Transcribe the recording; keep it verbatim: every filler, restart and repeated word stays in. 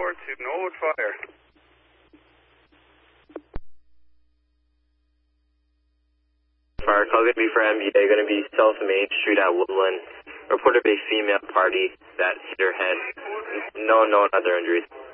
four two, Norwood Fire. Fire call going to be for M B A, going to be South Main Street at Woodland. Reported a female party that hit her head. No, no other injuries.